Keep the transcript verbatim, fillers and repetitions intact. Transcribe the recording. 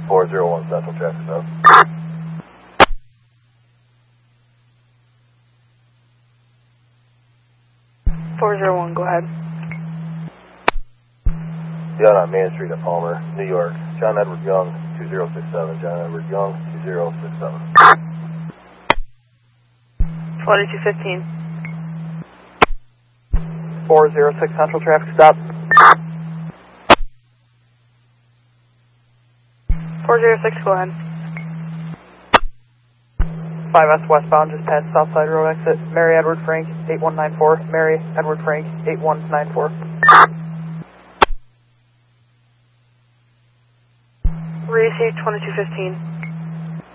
four zero one Central traffic stop. four zero one, go ahead. Down on Main Street at Palmer, New York. John Edward Young, two zero six seven. John Edward Young, two zero six seven. twenty-two fifteen. four zero six Central traffic stop. four zero six, go ahead. five S westbound, just past Southside Road exit. Mary Edward Frank, eight one nine four. Mary Edward Frank, eight one nine four. Received twenty-two fifteen.